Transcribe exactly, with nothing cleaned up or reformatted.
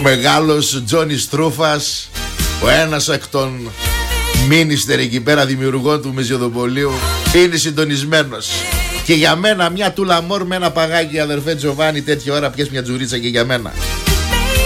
μεγάλος Τζόνι Στρούφας, ο ένας εκ των μίνιστερ εκεί πέρα δημιουργών του Μεζιοδοπολίου, είναι συντονισμένος. Και για μένα μια τούλα μόρ με ένα παγάκι, αδερφέ Τζοβάνι, τέτοια ώρα πιες μια τζουρίτσα και για μένα.